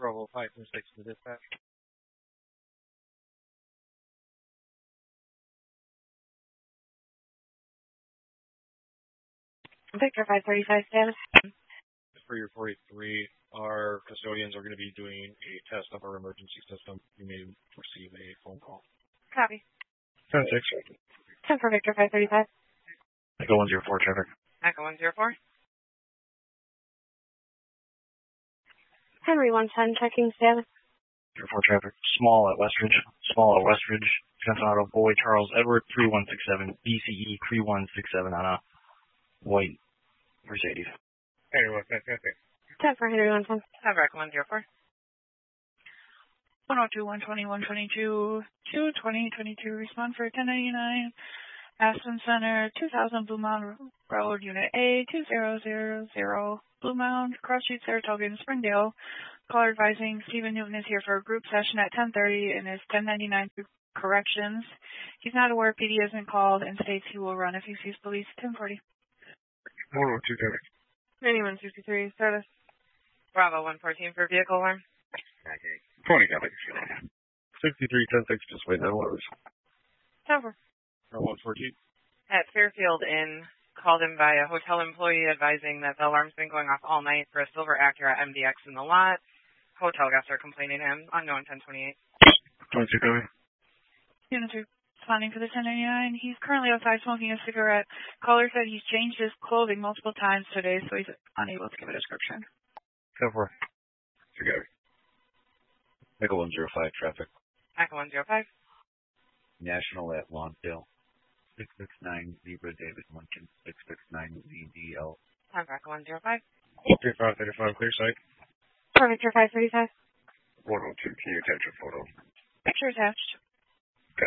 Bravo 526 to dispatch. Victor 535 status. For your 483, our custodians are going to be doing a test of our emergency system. You may receive a phone call. Copy. 10-6. 10 for Victor 535. Echo 104 traffic. Echo 104. Henry 110 checking status. 04 traffic. Small at Westridge. Johnson Auto Boy Charles Edward 3167. BCE 3167 on a white Mercedes. Henry 110 traffic. 10 for Henry 110. Have Echo 104. 102, 120, 122, 220, 22, respond for 1099, Aspen Center, 2000 Blue Mound Road, Unit A, 2000, Blue Mound, Cross Street, Saratoga, and Springdale. Caller advising Stephen Newton is here for a group session at 10:30 and is 1099 through corrections. He's not aware PD hasn't called and states he will run if he sees police. 1040. 102 traffic. 9163 service. Bravo 114 for vehicle alarm. 20 traffic. 6310-6, just wait no orders. 10 for. 114. At Fairfield Inn, called in by a hotel employee advising that the alarm's been going off all night for a silver Acura MDX in the lot. Hotel guests are complaining to him. Unknown 1028. 22 coming. Unit 2, responding for the 1099. He's currently outside smoking a cigarette. Caller said he's changed his clothing multiple times today, so he's unable to give a description. 10-4. Together. Echo 105 traffic. Echo 105. National at Lawndale. 669 Zebra David Lincoln. 669 ZDL. Time for Echo 105. 3535 clear site. For Victor 535. 102 key attention photo. Picture attached.